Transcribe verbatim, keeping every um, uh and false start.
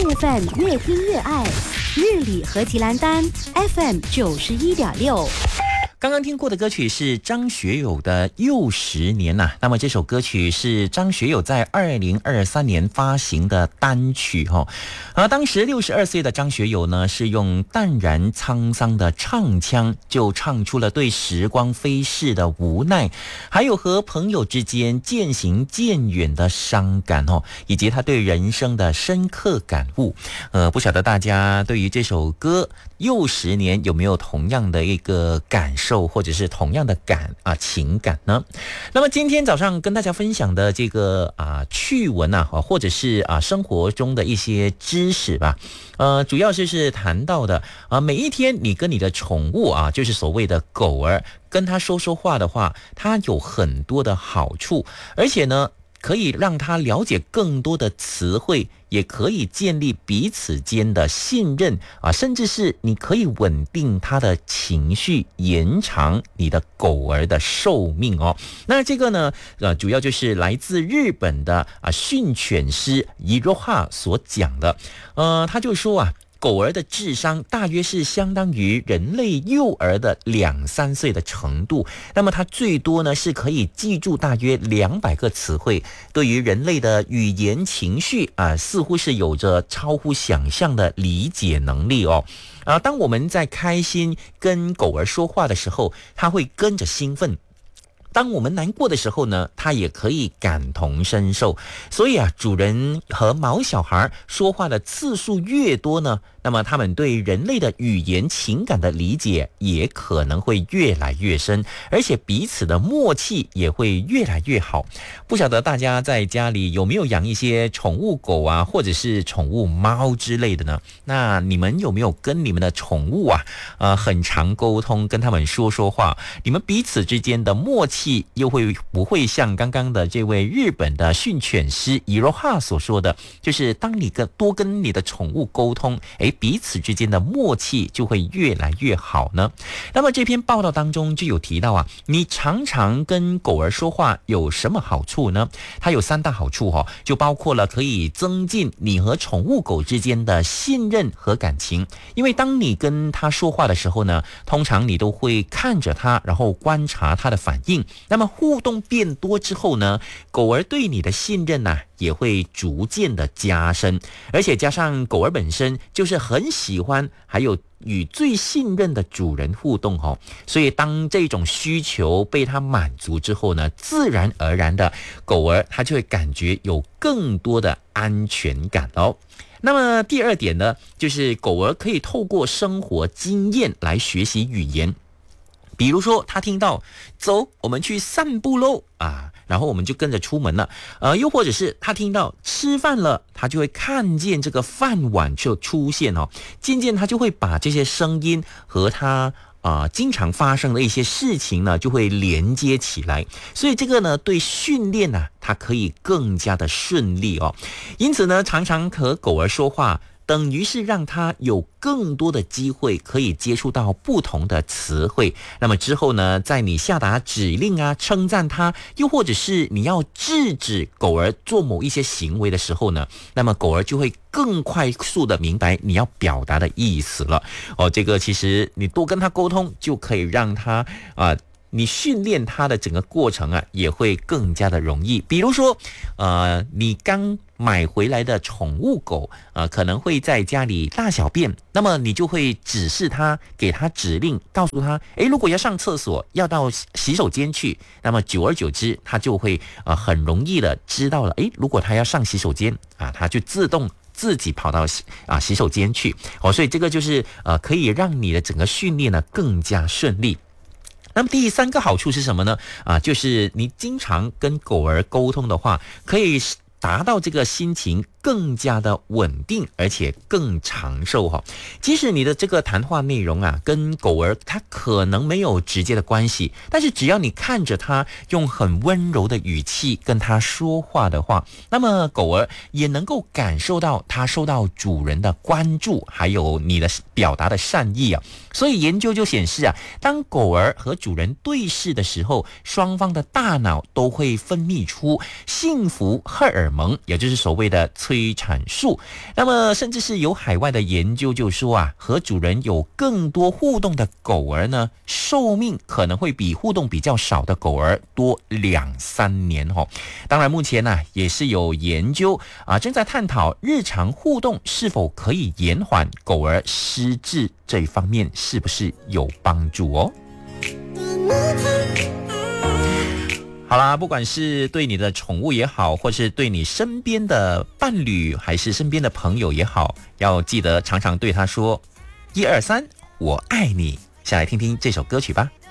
F M 越听越爱，日理何其兰丹 F M 九十一点六。 刚刚听过的歌曲是张学友的《又十年》呐、啊，那么这首歌曲是张学友在二零二三年发行的单曲哈、哦。而当时六十二岁的张学友呢，是用淡然沧桑的唱腔，就唱出了对时光飞逝的无奈，还有和朋友之间渐行渐远的伤感哦，以及他对人生的深刻感悟。呃，不晓得大家对于这首歌《又十年》有没有同样的一个感受，或者是同样的感啊情感呢？那么今天早上跟大家分享的这个啊趣闻啊，或者是啊生活中的一些知识吧，呃，主要就是谈到的啊，每一天你跟你的宠物啊，就是所谓的狗儿，跟它说说话的话，它有很多的好处，而且呢，可以让他了解更多的词汇，也可以建立彼此间的信任啊，甚至是你可以稳定他的情绪，延长你的狗儿的寿命哦。那这个呢，呃，主要就是来自日本的啊训犬师伊罗哈所讲的，呃，他就说啊。狗儿的智商大约是相当于人类幼儿的两三岁的程度，那么它最多呢是可以记住大约两百个词汇，对于人类的语言情绪啊，似乎是有着超乎想象的理解能力哦。啊，当我们在开心跟狗儿说话的时候，它会跟着兴奋。当我们难过的时候呢，它也可以感同身受。所以啊，主人和毛小孩说话的次数越多呢，那么他们对人类的语言情感的理解也可能会越来越深，而且彼此的默契也会越来越好。不晓得大家在家里有没有养一些宠物狗啊，或者是宠物猫之类的呢？那你们有没有跟你们的宠物啊，呃，很常沟通，跟他们说说话？你们彼此之间的默契又会不会像刚刚的这位日本的训犬师伊罗哈所说的，就是当你跟多跟你的宠物沟通，诶，彼此之间的默契就会越来越好呢？那么这篇报道当中就有提到啊，你常常跟狗儿说话有什么好处呢？它有三大好处哦，就包括了可以增进你和宠物狗之间的信任和感情。因为当你跟它说话的时候呢，通常你都会看着它，然后观察它的反应。那么互动变多之后呢，狗儿对你的信任呢、啊、也会逐渐的加深，而且加上狗儿本身就是很喜欢还有与最信任的主人互动哦，所以当这种需求被它满足之后呢，自然而然的狗儿它就会感觉有更多的安全感哦。那么第二点呢，就是狗儿可以透过生活经验来学习语言。比如说他听到走我们去散步喽啊，然后我们就跟着出门了，呃，又或者是他听到吃饭了，他就会看见这个饭碗就出现哦，渐渐他就会把这些声音和他啊、呃、经常发生的一些事情呢就会连接起来，所以这个呢对训练呢、啊、它可以更加的顺利哦。因此呢，常常和狗儿说话等于是让他有更多的机会可以接触到不同的词汇，那么之后呢，在你下达指令啊，称赞他，又或者是你要制止狗儿做某一些行为的时候呢，那么狗儿就会更快速的明白你要表达的意思了。哦，这个其实你多跟他沟通，就可以让他啊、呃你训练它的整个过程啊，也会更加的容易。比如说，呃，你刚买回来的宠物狗，呃，可能会在家里大小便，那么你就会指示它，给它指令，告诉它，诶，如果要上厕所，要到洗手间去，那么久而久之，它就会呃很容易的知道了，诶，如果它要上洗手间啊，它就自动自己跑到洗啊洗手间去。哦，所以这个就是呃可以让你的整个训练呢更加顺利。那么第三个好处是什么呢？啊，就是你经常跟狗儿沟通的话，可以达到这个心情更加的稳定，而且更长寿哈。即使你的这个谈话内容啊，跟狗儿它可能没有直接的关系，但是只要你看着它用很温柔的语气跟它说话的话，那么狗儿也能够感受到它受到主人的关注，还有你的表达的善意啊。所以研究就显示啊，当狗儿和主人对视的时候，双方的大脑都会分泌出幸福荷尔蒙，也就是所谓的催产素。那么甚至是有海外的研究就说啊，和主人有更多互动的狗儿呢，寿命可能会比互动比较少的狗儿多两三年哦。当然目前呢、啊、也是有研究啊正在探讨日常互动是否可以延缓狗儿失智，这一方面是不是有帮助哦。好啦，不管是对你的宠物也好，或是对你身边的伴侣还是身边的朋友也好，要记得常常对他说一二三我爱你。下来听听这首歌曲吧。